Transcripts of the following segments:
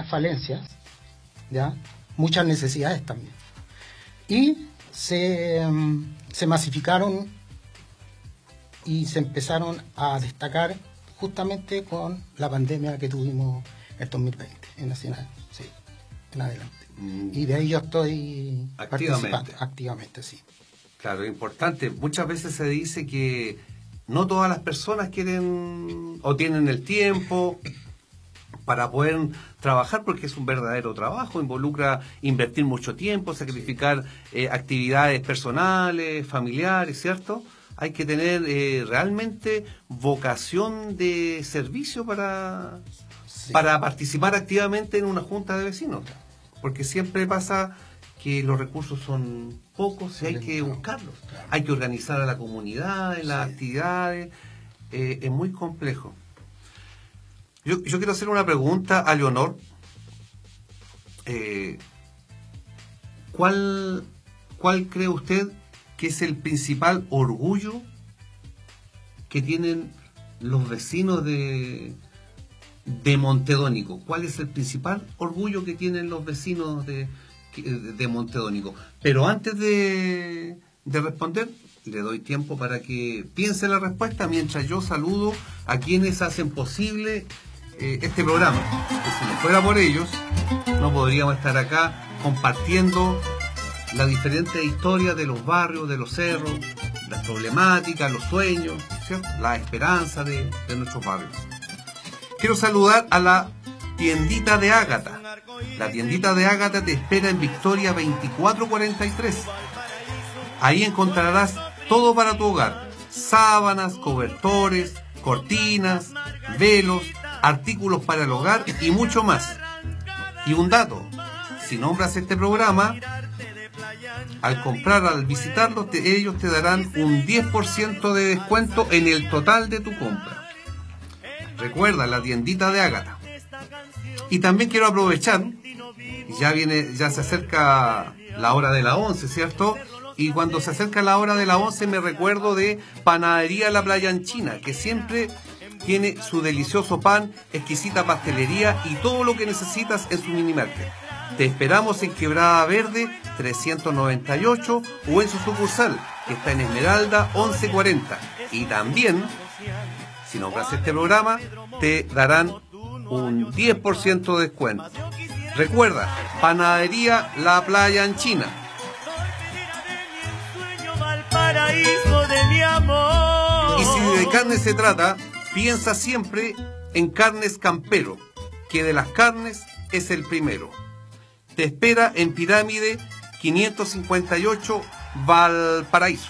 muchas falencias, ¿ya? Muchas necesidades también. Y se masificaron y se empezaron a destacar justamente con la pandemia que tuvimos el 2020 en Nacional, sí, en adelante. Y de ahí yo estoy participando activamente, sí. Claro, es importante. Muchas veces se dice que no todas las personas quieren o tienen el tiempo para poder trabajar, porque es un verdadero trabajo, involucra invertir mucho tiempo, sacrificar actividades personales, familiares, ¿cierto? Hay que tener realmente vocación de servicio para participar activamente en una junta de vecinos, porque siempre pasa que los recursos son pocos y hay que buscarlos. Hay que organizar a la comunidad en las actividades. Es muy complejo. Yo quiero hacer una pregunta a Leonor. ¿Cuál cree usted que es el principal orgullo que tienen los vecinos de Montedónico? ¿Cuál es el principal orgullo que tienen los vecinos de Montedónico? Pero antes de responder, le doy tiempo para que piense la respuesta mientras yo saludo a quienes hacen posible este programa. Que si no fuera por ellos, no podríamos estar acá compartiendo las diferentes historias de los barrios, de los cerros, las problemáticas, los sueños, ¿cierto? La esperanza de nuestros barrios. Quiero saludar a la tiendita de Ágata. La tiendita de Ágata te espera en Victoria 2443. Ahí encontrarás todo para tu hogar: sábanas, cobertores, cortinas, velos, artículos para el hogar y mucho más. Y un dato: si nombras este programa, al visitarlos, ellos te darán un 10% de descuento en el total de tu compra. Recuerda, la tiendita de Ágata. Y también quiero aprovechar, ya se acerca la hora de la 11, ¿cierto? Y cuando se acerca la hora de la 11 me recuerdo de Panadería La Playanchina, que siempre tiene su delicioso pan, exquisita pastelería y todo lo que necesitas en su minimarket. Te esperamos en Quebrada Verde 398 o en su sucursal, que está en Esmeralda 1140. Y también, si nombras este programa, te darán un 10% de descuento. Recuerda, Panadería La Playanchina. Y si de carne se trata, piensa siempre en Carnes Campero, que de las carnes es el primero. Te espera en Pirámide 558, Valparaíso.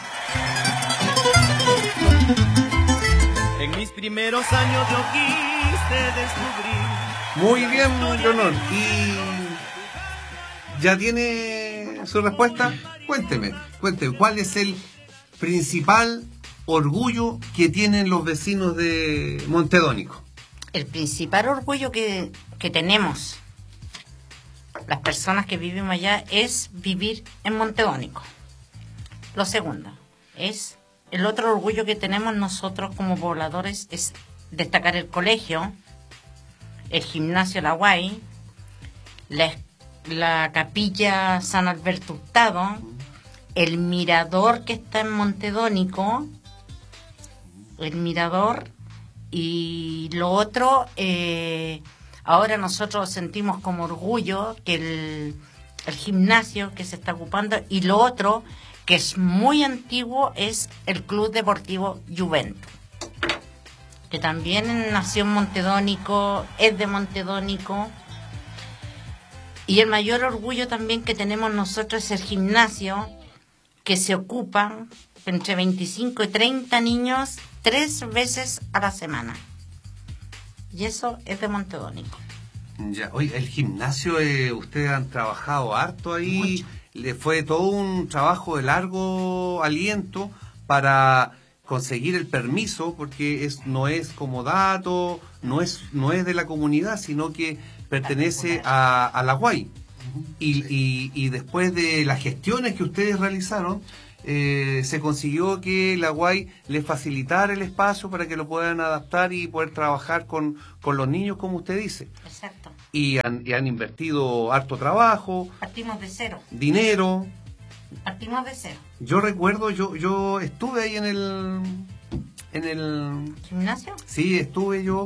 En mis primeros años yo quise descubrir. Muy bien, Leonor. ¿Y ya tiene su respuesta? Cuénteme, ¿cuál es el principal orgullo que tienen los vecinos de Montedónico? El principal orgullo que tenemos las personas que vivimos allá es vivir en Montedónico. Lo segundo es, el otro orgullo que tenemos nosotros como pobladores es destacar el colegio, el gimnasio La Guay, la capilla San Alberto Hurtado, el mirador que está en Montedónico, el mirador, y lo otro, ahora nosotros sentimos como orgullo que el gimnasio que se está ocupando, y lo otro, que es muy antiguo, es el Club Deportivo Juventud, que también nació en Montedónico, es de Montedónico. Y el mayor orgullo también que tenemos nosotros es el gimnasio, que se ocupan entre 25 y 30 niños 3 veces a la semana. Y eso es de Montedónico. Ya, oye, el gimnasio, ustedes han trabajado harto ahí. Mucho. Le fue todo un trabajo de largo aliento para conseguir el permiso, porque no es comodato, no es de la comunidad, sino que pertenece a la UAI. Y después de las gestiones que ustedes realizaron, se consiguió que la UAI les facilitara el espacio para que lo puedan adaptar y poder trabajar con los niños, como usted dice. Exacto. y han invertido harto trabajo, Partimos de cero. dinero. Partimos de cero. Yo recuerdo, yo estuve ahí en el ¿Gimnasio? sí, estuve yo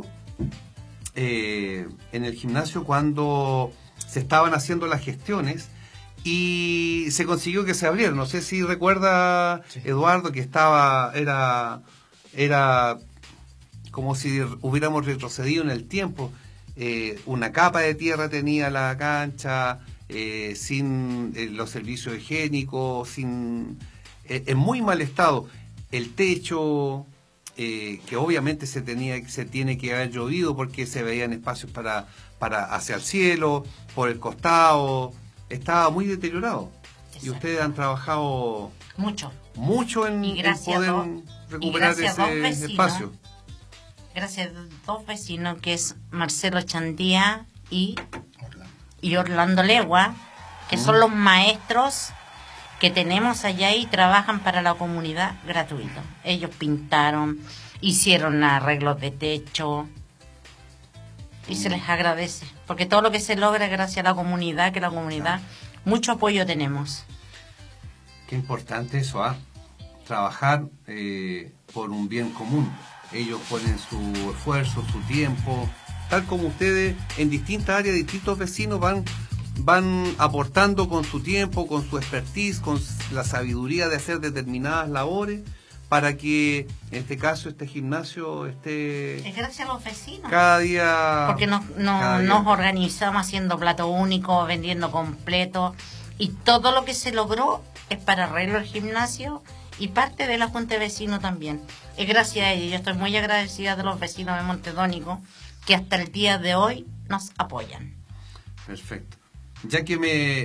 en el gimnasio cuando se estaban haciendo las gestiones y se consiguió que se abriera. No sé si recuerda, Sí. Eduardo, que era como si hubiéramos retrocedido en el tiempo. Una capa de tierra tenía la cancha, sin los servicios higiénicos, en muy mal estado. El techo, que obviamente se tiene que haber llovido porque se veían espacios para hacia el cielo, por el costado, estaba muy deteriorado. Y Exacto. ustedes han trabajado Mucho. mucho en Y gracias poder a recuperar gracias a dos ese vecinos. espacio. Gracias a dos vecinos, que es Marcelo Chandía Orlando. y Orlando Legua, que son los maestros que tenemos allá y trabajan para la comunidad gratuito. Ellos pintaron, hicieron arreglos de techo y se les agradece, porque todo lo que se logra es gracias a la comunidad, que la comunidad, mucho apoyo tenemos. Qué importante eso, trabajar por un bien común. Ellos ponen su esfuerzo, su tiempo, tal como ustedes en distintas áreas, distintos vecinos van aportando con su tiempo, con su expertise, con la sabiduría de hacer determinadas labores para que, en este caso, este gimnasio esté Es gracias a los vecinos. cada día... Porque cada día. nos organizamos haciendo plato único, vendiendo completo, y todo lo que se logró es para arreglo del gimnasio y parte de la Junta de Vecinos también. Es gracias a ellos. Yo estoy muy agradecida de los vecinos de Montedónico que hasta el día de hoy nos apoyan. Perfecto. Ya que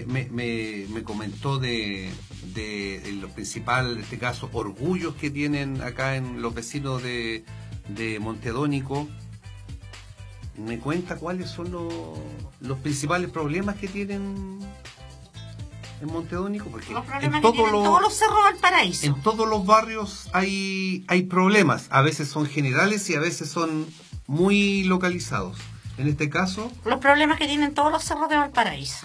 me comentó de los principales, en este caso, orgullos que tienen acá en los vecinos de Montedónico, ¿me cuenta cuáles son los principales problemas que tienen en Montedónico? Porque Los problemas que tienen todos los cerros del paraíso. en todos los barrios hay problemas. A veces son generales y a veces son muy localizados. En este caso, Los problemas que tienen todos los cerros de Valparaíso.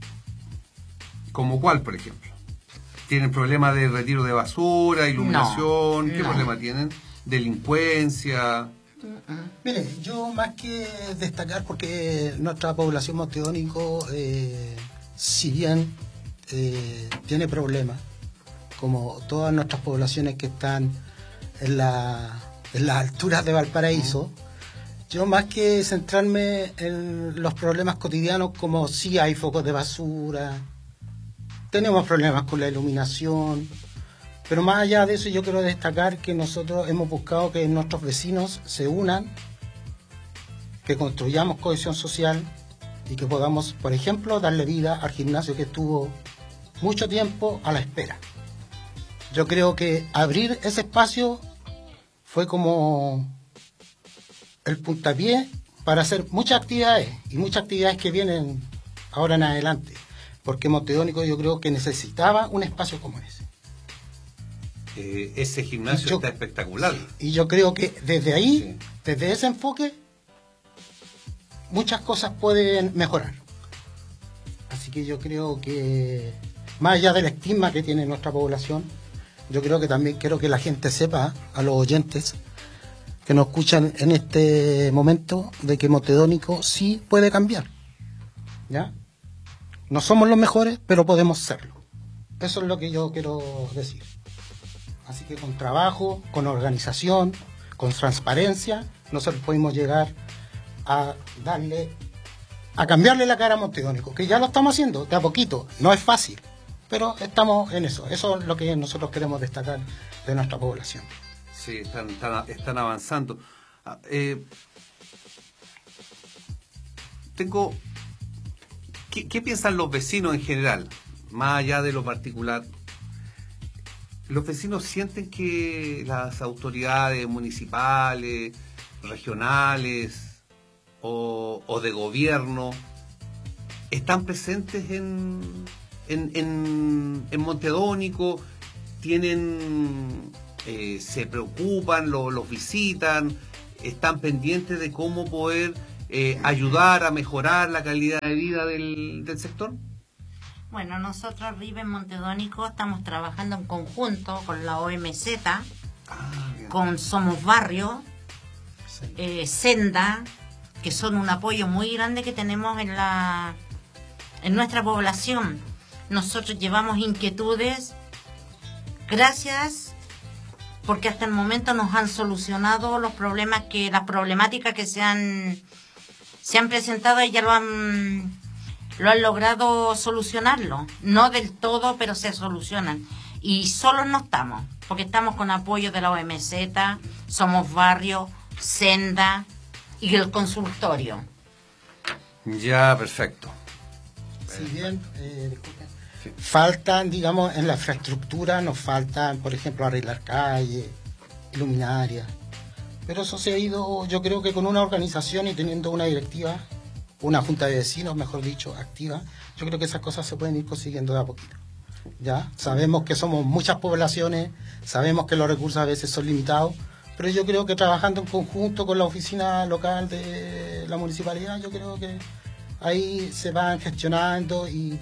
¿como cuál, por ejemplo? ¿Tienen problemas de retiro de basura, iluminación? ¿Qué no. problema tienen? ¿Delincuencia? Mire, yo más que destacar, porque nuestra población Montedónico, si bien tiene problemas, como todas nuestras poblaciones que están en las alturas de Valparaíso, yo más que centrarme en los problemas cotidianos, como si hay focos de basura, tenemos problemas con la iluminación, pero más allá de eso yo quiero destacar que nosotros hemos buscado que nuestros vecinos se unan, que construyamos cohesión social y que podamos, por ejemplo, darle vida al gimnasio que estuvo mucho tiempo a la espera. Yo creo que abrir ese espacio fue como el puntapié para hacer muchas actividades, y muchas actividades que vienen ahora en adelante, porque Montedónico yo creo que necesitaba un espacio como ese. Ese gimnasio Yo- está espectacular. Y yo creo que desde ahí, Sí. desde ese enfoque, muchas cosas pueden mejorar. Así que yo creo que, más allá del estigma que tiene nuestra población, yo creo que también quiero que la gente sepa, a los oyentes que nos escuchan en este momento, de que Montedónico sí puede cambiar. ¿Ya? No somos los mejores, pero podemos serlo. Eso es lo que yo quiero decir. Así que con trabajo, con organización, con transparencia, nosotros podemos llegar a cambiarle la cara a Montedónico, que ya lo estamos haciendo, de a poquito. No es fácil, pero estamos en eso. Eso es lo que nosotros queremos destacar de nuestra población. Sí, están avanzando. ¿Qué piensan los vecinos en general? Más allá de lo particular. ¿Los vecinos sienten que las autoridades municipales, regionales o de gobierno están presentes en Montedónico? Se preocupan, los visitan, están pendientes de cómo poder ayudar a mejorar la calidad de vida del sector? Bueno, nosotros Vive en Montedónico estamos trabajando en conjunto con la OMZ, con Somos Barrio, Senda, que son un apoyo muy grande que tenemos en nuestra población. Nosotros llevamos inquietudes, gracias, porque hasta el momento nos han solucionado las problemáticas que se han presentado y ya lo han logrado solucionarlo. No del todo, pero se solucionan. Y solos no estamos, porque estamos con apoyo de la OMZ, Somos Barrio, Senda y el consultorio. Ya, perfecto. Si bien, faltan, digamos, en la infraestructura, nos faltan, por ejemplo, arreglar calles, luminarias. Pero eso se ha ido, yo creo que con una organización y teniendo una directiva, una junta de vecinos, mejor dicho, activa, yo creo que esas cosas se pueden ir consiguiendo de a poquito. ¿Ya? Sabemos que somos muchas poblaciones, sabemos que los recursos a veces son limitados, pero yo creo que trabajando en conjunto con la oficina local de la municipalidad, yo creo que ahí se van gestionando y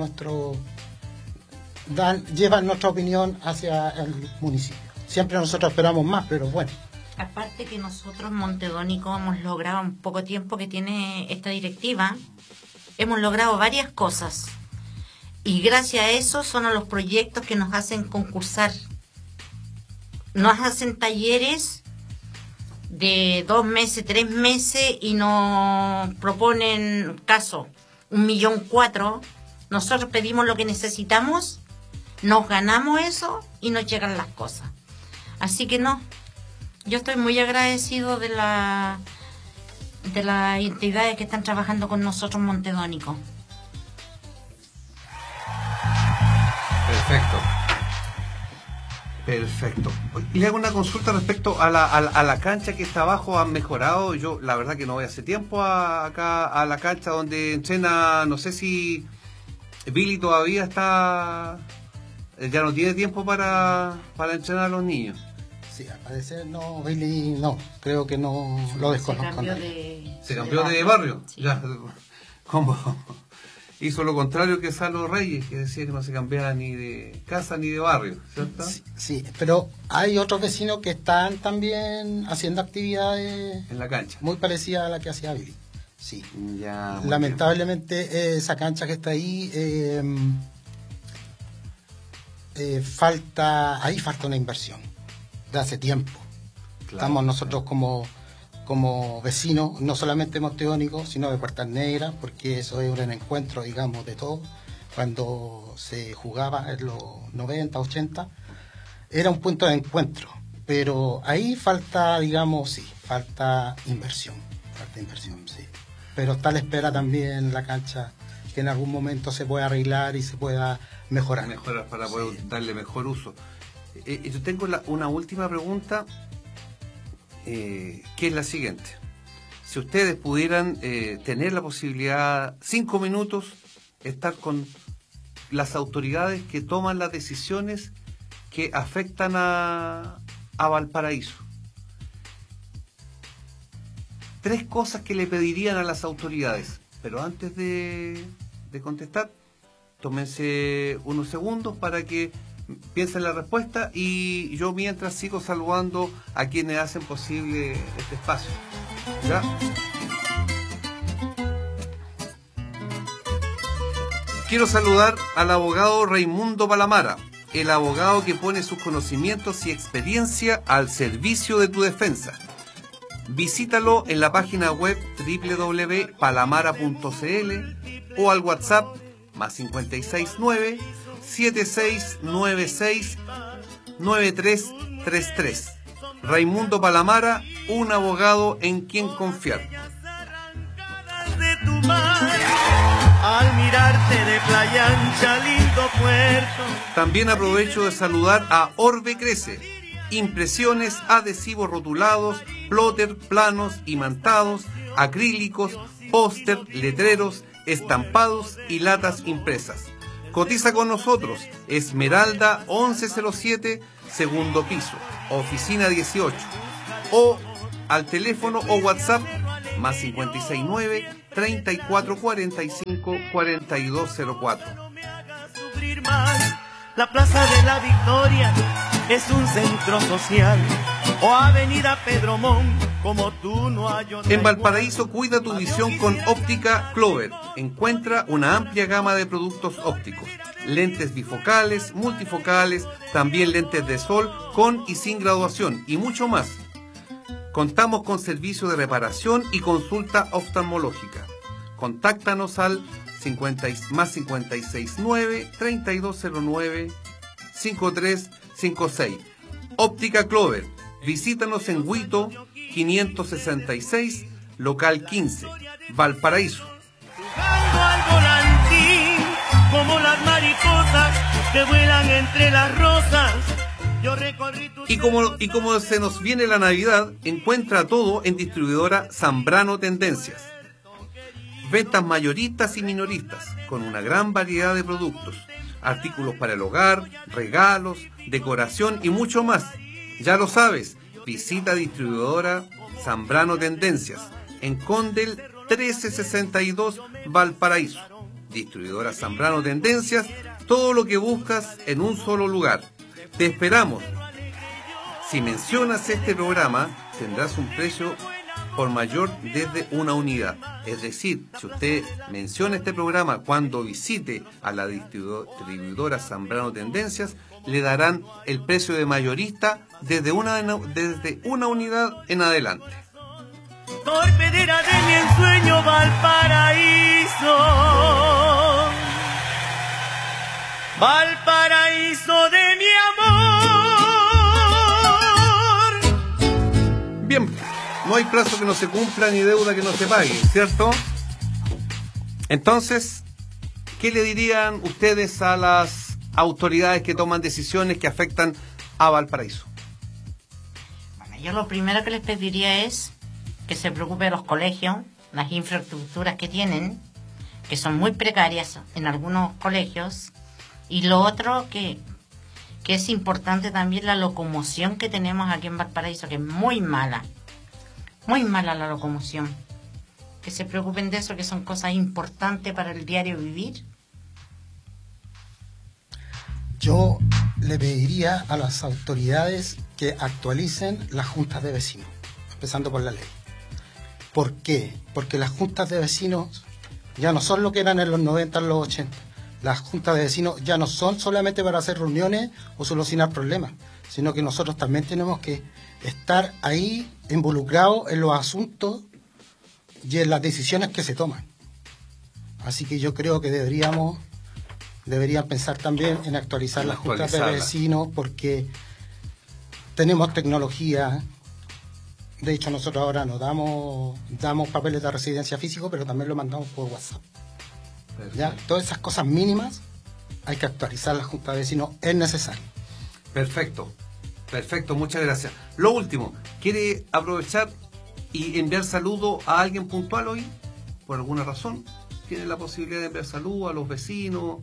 llevan nuestra opinión hacia el municipio. Siempre nosotros esperamos más, pero bueno. Aparte que nosotros, Montedónico, hemos logrado en poco tiempo que tiene esta directiva, hemos logrado varias cosas. Y gracias a eso son a los proyectos que nos hacen concursar. Nos hacen talleres de 2 meses, 3 meses y nos proponen, caso, 1.400.000. Nosotros pedimos lo que necesitamos, nos ganamos eso y nos llegan las cosas. Así que no, yo estoy muy agradecido de las entidades que están trabajando con nosotros, Montedónico. Perfecto. Le hago una consulta respecto a la cancha que está abajo. ¿Han mejorado? Yo la verdad que no voy hace tiempo acá a la cancha donde entrena, no sé si Billy todavía está, ya no tiene tiempo para entrenar a los niños. Sí, al parecer no, Billy no, creo que no, lo desconozco. ¿Se cambió de barrio? Sí. Ya, ¿cómo? Hizo lo contrario que Salo Reyes, que decía que no se cambiara ni de casa ni de barrio, ¿cierto? Sí, pero hay otros vecinos que están también haciendo actividades en la cancha, muy parecidas a la que hacía Billy. Sí. Ya, lamentablemente esa cancha que está ahí falta una inversión de hace tiempo. Claro, estamos nosotros como vecinos, no solamente montedónicos, sino de Puertas Negras, porque eso es un encuentro, digamos, de todo. Cuando se jugaba en los 90, 80, era un punto de encuentro. Pero ahí falta, digamos, falta inversión, sí. Pero está a la espera también la cancha, que en algún momento se pueda arreglar y se pueda mejorar. Mejorar para poder darle mejor uso. Yo tengo una última pregunta, que es la siguiente. Si ustedes pudieran tener la posibilidad, 5 minutos, estar con las autoridades que toman las decisiones que afectan a Valparaíso, 3 cosas que le pedirían a las autoridades, pero antes de contestar, tómense unos segundos para que piensen la respuesta y yo mientras sigo saludando a quienes hacen posible este espacio. ¿Ya? Quiero saludar al abogado Raimundo Palamara, el abogado que pone sus conocimientos y experiencia al servicio de tu defensa. Visítalo en la página web www.palamara.cl o al WhatsApp +569 7696 9333. Raimundo Palamara, un abogado en quien confiar. Al mirarte de playa ancha, lindo puerto. También aprovecho de saludar a Orbe Crece, impresiones, adhesivos rotulados, plotter, planos, imantados, acrílicos, póster, letreros, estampados y latas impresas. Cotiza con nosotros, Esmeralda 1107, segundo piso, oficina 18, o al teléfono o WhatsApp más 569-3445-4204. No me hagas sufrir más. La Plaza de la Victoria es un centro social, o Avenida Pedro Montt, como tú no hay otra En igual. Valparaíso, cuida tu visión con Óptica Clover. Encuentra una amplia gama de productos ópticos, lentes bifocales, multifocales, también lentes de sol con y sin graduación y mucho más. Contamos con servicio de reparación y consulta oftalmológica. Contáctanos al más 569-3209-5356. Óptica Clover. Visítanos en Huito 566, local 15, Valparaíso. Jugando al volantín, como las mariposas que vuelan entre las rosas. Yo recorrí tu Y como se nos viene la Navidad, encuentra todo en distribuidora Zambrano Tendencias. Ventas mayoristas y minoristas, con una gran variedad de productos, artículos para el hogar, regalos, decoración y mucho más. Ya lo sabes, visita distribuidora Zambrano Tendencias, en Condel 1362, Valparaíso. Distribuidora Zambrano Tendencias, todo lo que buscas en un solo lugar. Te esperamos. Si mencionas este programa, tendrás un precio por mayor desde una unidad. Es decir, si usted menciona este programa cuando visite a la distribuidora Zambrano Tendencias, le darán el precio de mayorista desde una unidad en adelante. torpedera de mi ensueño Valparaíso. Valparaíso de mi amor. Bien, no hay plazo que no se cumpla ni deuda que no se pague, ¿cierto? Entonces, ¿qué le dirían ustedes a las autoridades que toman decisiones que afectan a Valparaíso? Bueno, yo lo primero que les pediría es que se preocupe de los colegios, las infraestructuras que tienen, que son muy precarias en algunos colegios, y lo otro que es importante también la locomoción que tenemos aquí en Valparaíso, que es muy mala la locomoción. Que se preocupen de eso, que son cosas importantes para el diario vivir. Yo le pediría a las autoridades que actualicen las juntas de vecinos, empezando por la ley. ¿Por qué? Porque las juntas de vecinos ya no son lo que eran en los 90, en los 80. Las juntas de vecinos ya no son solamente para hacer reuniones o solucionar problemas, sino que nosotros también tenemos que estar ahí involucrados en los asuntos y en las decisiones que se toman. Así que yo creo que deberían pensar también en actualizar las juntas de vecinos, porque tenemos tecnología. De hecho, nosotros ahora nos damos papeles de residencia físico, pero también lo mandamos por WhatsApp. ¿Ya? Todas esas cosas mínimas hay que actualizar la junta de vecinos, es necesario. Perfecto, muchas gracias. Lo último, ¿quiere aprovechar y enviar saludo a alguien puntual hoy? ¿Por alguna razón? ¿Tiene la posibilidad de enviar saludo a los vecinos?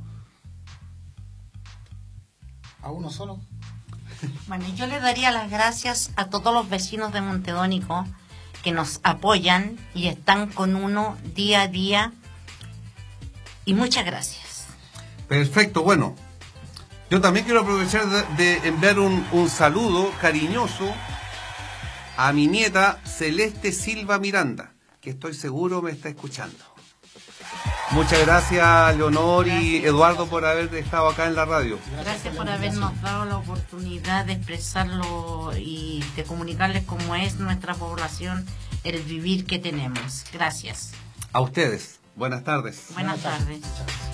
¿A uno solo? Bueno, yo le daría las gracias a todos los vecinos de Montedónico que nos apoyan y están con uno día a día. Y muchas gracias. Perfecto, bueno. Yo también quiero aprovechar de enviar un saludo cariñoso a mi nieta Celeste Silva Miranda, que estoy seguro me está escuchando. Muchas gracias, Leonor y Eduardo, por haber estado acá en la radio. Gracias por habernos dado la oportunidad de expresarlo y de comunicarles cómo es nuestra población, el vivir que tenemos. Gracias. A ustedes. Buenas tardes. Buenas tardes. Muchas gracias.